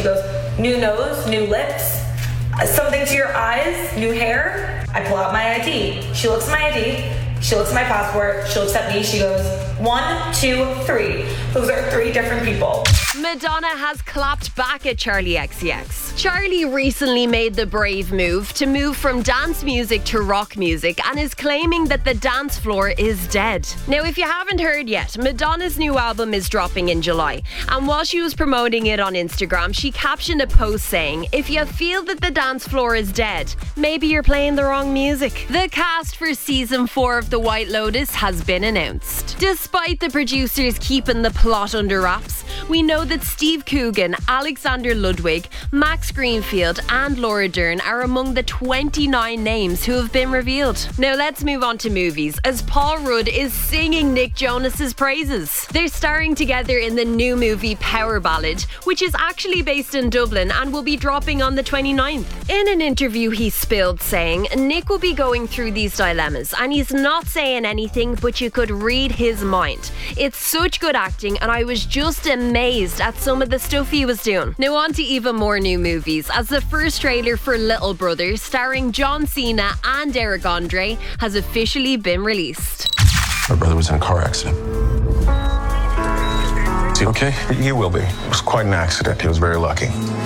She goes, new nose, new lips, something to your eyes, new hair. I pull out my ID. She looks at my ID. She looks at my passport. She looks at me. She goes, 1, 2, 3. Those are 3 different people. Madonna has clapped back at Charli XCX. Charli recently made the brave move to move from dance music to rock music and is claiming that the dance floor is dead. Now, if you haven't heard yet, Madonna's new album is dropping in July. And while she was promoting it on Instagram, she captioned a post saying, if you feel that the dance floor is dead, maybe you're playing the wrong music. The cast for season 4 of The White Lotus has been announced. Despite the producers keeping the plot under wraps, we know that Steve Coogan, Alexander Ludwig, Max Greenfield and Laura Dern are among the 29 names who have been revealed. Now let's move on to movies, as Paul Rudd is singing Nick Jonas's praises. They're starring together in the new movie Power Ballad, which is actually based in Dublin and will be dropping on the 29th. In an interview he spilled saying, Nick will be going through these dilemmas and he's not saying anything, but you could read his mind. It's such good acting and I was just amazed at some of the stuff he was doing. Now on to even more new movies, as the first trailer for Little Brother, starring John Cena and Eric Andre, has officially been released. My brother was in a car accident. Is he okay? He will be. It was quite an accident. He was very lucky.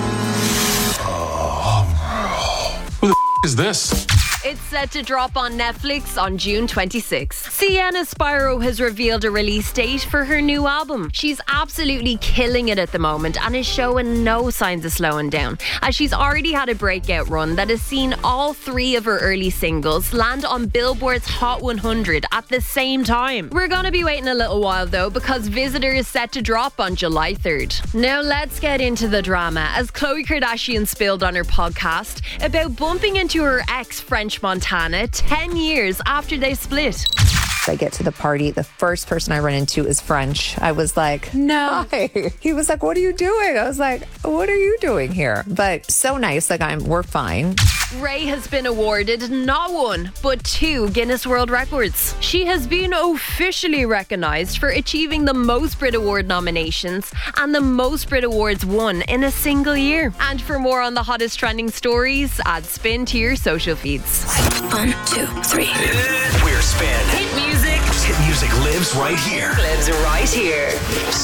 Who the is this? It's set to drop on Netflix on June 26. Sienna Spiro has revealed a release date for her new album. She's absolutely killing it at the moment and is showing no signs of slowing down, as she's already had a breakout run that has seen all 3 of her early singles land on Billboard's Hot 100 at the same time. We're gonna be waiting a little while though, because Visitor is set to drop on July 3rd. Now let's get into the drama, as Khloe Kardashian spilled on her podcast about bumping into her ex French Montana 10 years after they split. I get to the party, the first person I run into is French. I was like, no. Hi. He was like, what are you doing? I was like, what are you doing here? But so nice, like we're fine. Ray has been awarded not 1, but 2 Guinness World Records. She has been officially recognised for achieving the most Brit Award nominations and the most Brit Awards won in a single year. And for more on the hottest trending stories, add Spin to your social feeds. 1, 2, 3. We're Spin. Hit music. Hit music lives right here. Lives right here.